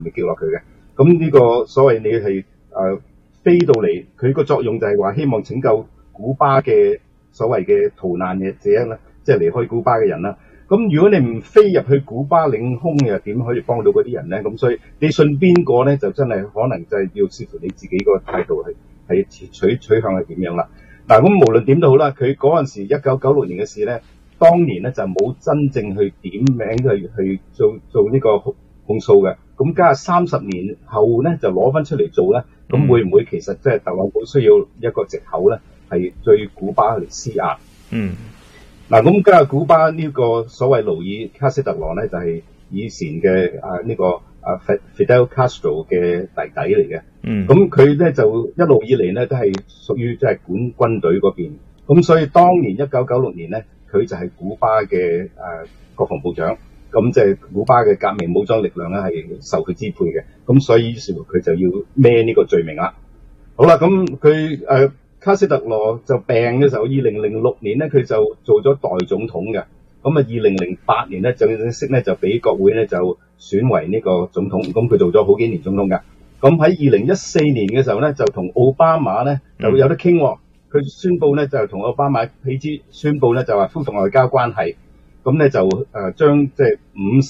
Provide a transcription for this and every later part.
未擊落佢嘅。咁呢個所謂你係飛到嚟，佢個作用就係話希望拯救古巴嘅所謂嘅逃難嘅者啦，即係離開古巴嘅人啦。咁如果你唔飛入去古巴領空，又點可以幫到嗰啲人咧？咁所以你信邊個咧，就真係可能就係要視乎你自己個態度係取向係點樣啦。嗱，咁無論點都好啦，佢嗰陣時1996年嘅事咧，當年咧就冇真正去點名去做呢個控訴嘅。咁加30年後咧就攞翻出嚟做咧，咁會唔會其實即係特朗普需要一個藉口咧，係對古巴嚟施壓？嗱，咁加古巴呢個所謂勞爾卡斯特羅咧，就係以前嘅呢個Fidel Castro 嘅弟弟嚟嘅。咁佢咧就一路以嚟咧都係屬於即係管軍隊嗰邊。咁所以當年1996年咧，佢就係古巴嘅國防部長。咁即係古巴嘅革命武裝力量咧係受佢支配嘅。咁所以於是乎佢就要孭呢個罪名啦。好啦，咁佢卡斯特羅就病嘅時候，2006年咧佢就做咗代總統嘅。咁啊2008年咧正式咧就俾國會咧就選為呢個總統。咁佢做咗好幾年總統㗎。咁喺2014年嘅時候咧就同奧巴馬咧就有得傾喎。佢宣布咧就同奧巴馬起之宣布咧就話恢復外交關係。咁咧就將即係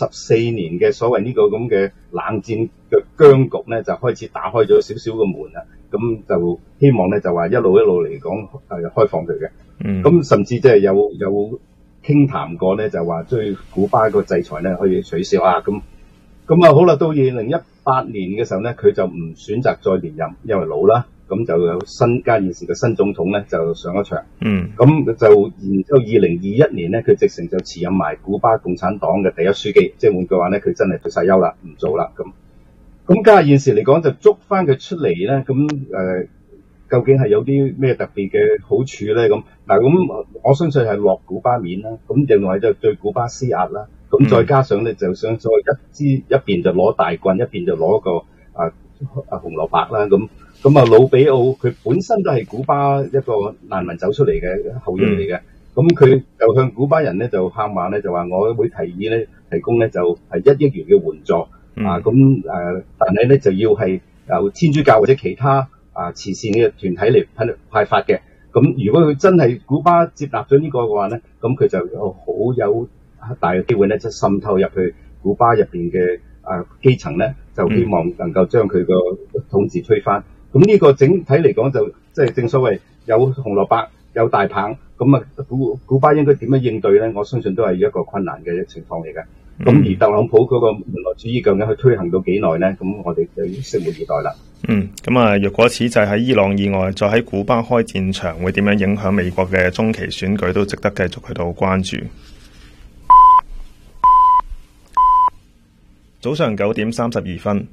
54年嘅所謂呢個咁嘅冷戰嘅僵局咧就開始打開咗少少個門啦。咁就希望咧就話一路嚟講開放佢嘅。咁甚至即係有傾談過咧，就話對古巴個制裁咧可以取消啊。咁啊好啦，到2018年嘅時候咧，佢就唔選擇再連任，因為老啦。咁就有現時嘅新總統咧就上咗場。咁就然之後2021年咧，佢直情就辭任埋古巴共產黨嘅第一書記，即係換句話咧，佢真係退晒休啦，唔做啦。咁家下現時嚟講就捉翻佢出嚟咧，咁究竟係有啲咩特別嘅好處咧？咁我相信係落古巴面啦，咁另外就對古巴施壓啦。咁再加上咧就想再一邊就攞大棍，一邊就攞個紅蘿蔔啦。咁啊，魯比奧佢本身都係古巴一個難民走出嚟嘅後裔嚟嘅。咁佢就向古巴人咧就喊話咧，就話我會提供咧就係1億元嘅援助。但係咧就要係由天主教或者其他慈善嘅團體嚟派發嘅。咁如果佢真係古巴接納咗呢個嘅話咧，咁佢就好有大嘅機會咧，即係滲透入去古巴入邊嘅基層咧，就希望能夠將佢個統治推翻。咁呢個整體嚟講就即係正所謂有紅蘿蔔有大棒。咁啊古巴應該點樣應對咧？我相信都係一個困難嘅情況嚟嘅。咁而特朗普嗰個門羅主義究竟去推行到幾耐咧？咁我哋就要拭目以待啦。 咁啊，若果此際喺伊朗以外，再喺古巴開戰場，會點樣影響美國嘅中期選舉，都值得繼續去到關注。早上9點32分，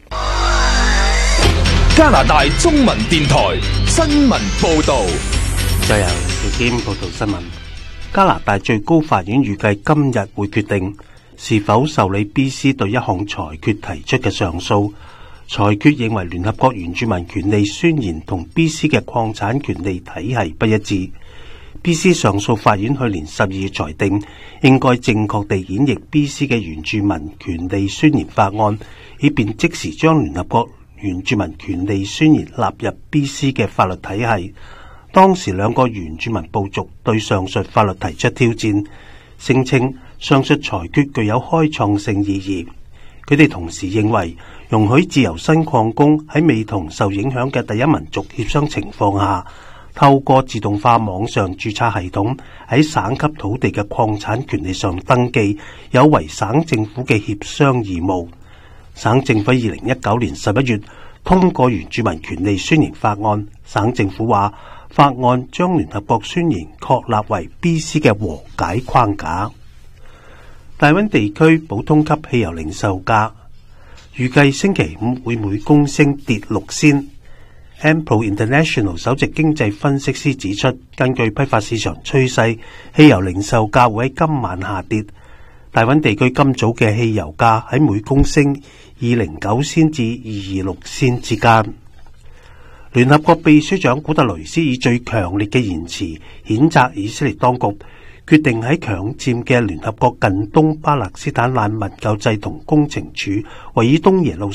加拿大中文電台新聞報導。 就由條件報道新聞。加拿大最高法院預計今日會決定是否受理 BC 對一項裁決提出嘅上訴。裁決認為聯合國原住民權利宣言同 BC 嘅礦產權利體系不一致。BC 上訴法院去年12月裁定，應該正確地演繹 BC 嘅原住民權利宣言法案，以便即時將聯合國原住民權利宣言納入 BC 嘅法律體系。當時兩個原住民部族對上述法律提出挑戰，聲稱上述裁決具有開創性意義。佢哋同時認為，容許自由新礦工喺未同受影響嘅第一民族協商情況下，透過自動化網上註冊系統喺省級土地嘅礦產權利上登記，有違省政府嘅協商義務。省政府2019年11月通過原住民權利宣言法案，省政府話法案將聯合國宣言確立為 BC 嘅和解框架。大溫地區普通級汽油零售價預計星期五會每公升跌6仙。Ampro International 首席經濟分析師指出，根據批發市場趨勢，汽油零售價會喺今晚下跌。大溫地區今早嘅汽油價喺每公升209仙至226仙之間。聯合國秘書長古特雷斯以最強烈嘅言辭譴責以色列當局決定喺強佔嘅聯合國近東巴勒斯坦難民救濟同工程處位於東耶路